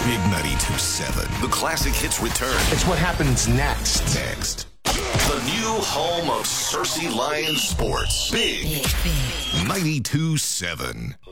Big 92.7. The classic hits return. It's what happens next. The new home of Cersei Lions Sports. Big 92.7.